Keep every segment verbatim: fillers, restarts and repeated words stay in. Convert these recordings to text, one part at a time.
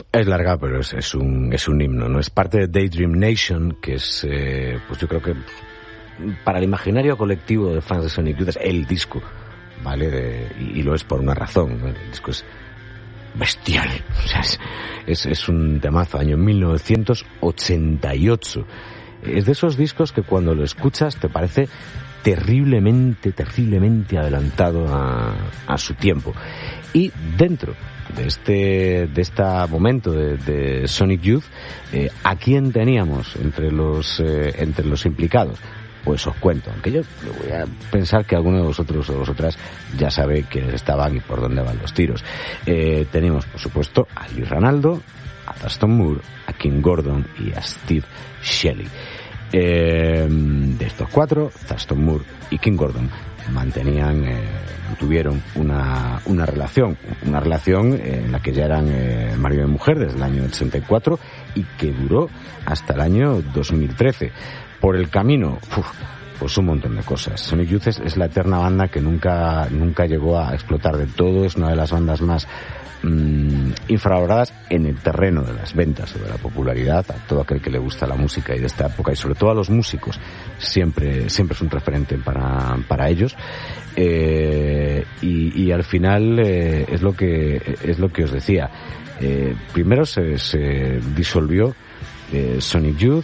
Es larga, pero es, es un es un himno, ¿no? Es parte de Daydream Nation, que es, eh, pues yo creo que para el imaginario colectivo de fans de Sonic Youth es el disco, ¿vale? De, y, y lo es por una razón, ¿no? El disco es bestial, o sea, es, es, es un temazo, año mil novecientos ochenta y ocho. Es de esos discos que cuando lo escuchas te parece terriblemente, terriblemente adelantado a, a su tiempo. Y dentro de este de este momento de, de Sonic Youth, eh, ¿a quién teníamos entre los eh, entre los implicados? Pues os cuento, aunque yo voy a pensar que alguno de vosotros o vosotras ya sabe quiénes estaban y por dónde van los tiros. Eh, tenemos, por supuesto, a Lee Ranaldo, a Thurston Moore, a King Gordon y a Steve Shelley. Eh, de estos cuatro, Thurston Moore y King Gordon mantenían, eh, tuvieron una, una relación, una relación en la que ya eran eh, marido y mujer desde el año ochenta y cuatro y que duró hasta el año dos mil trece. Por el camino, uf, pues un montón de cosas. Sonic Youth es, es la eterna banda que nunca, nunca llegó a explotar del todo, es una de las bandas más mmm, infravaloradas en el terreno de las ventas o de la popularidad. A todo aquel que le gusta la música y de esta época, y sobre todo a los músicos, siempre, siempre es un referente para, para ellos. Eh, y, y al final eh, es lo que, es lo que os decía. Eh, primero se, se disolvió eh, Sonic Youth,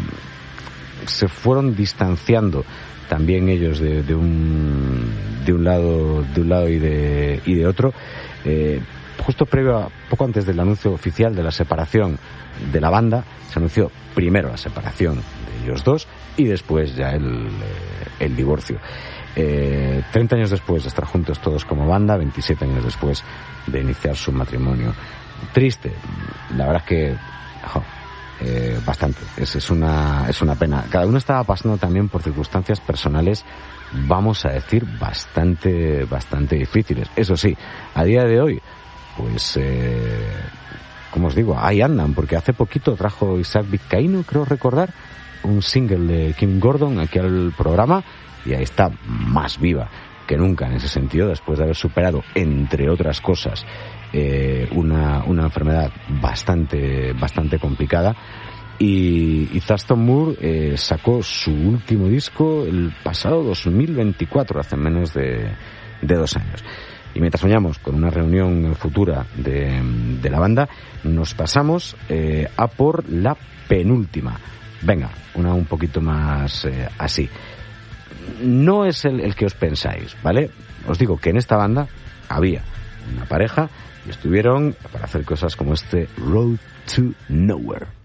se fueron distanciando también ellos de, de un de un lado de un lado y de y de otro, eh, justo previo a, poco antes del anuncio oficial de la separación de la banda. Se anunció primero la separación de ellos dos y después ya el, el divorcio. Eh, treinta años después de estar juntos todos como banda, veintisiete años después de iniciar su matrimonio. Triste, la verdad es que jo, Eh, bastante, es, es una es una pena. Cada uno estaba pasando también por circunstancias personales, vamos a decir, bastante bastante difíciles. Eso sí, a día de hoy, pues eh, como os digo, ahí andan, porque hace poquito trajo Isaac Vizcaíno, creo recordar, un single de King Gordon aquí al programa, y ahí está, más viva que nunca en ese sentido, después de haber superado, entre otras cosas, eh, una, una enfermedad bastante, bastante complicada. Y, y Thurston Moore eh, sacó su último disco el pasado dos mil veinticuatro, hace menos de, de dos años. Y mientras soñamos con una reunión futura de, de la banda, nos pasamos eh, a por la penúltima. Venga, una un poquito más eh, así. No es el, el que os pensáis, ¿vale? Os digo que en esta banda había una pareja y estuvieron para hacer cosas como este Road to Nowhere.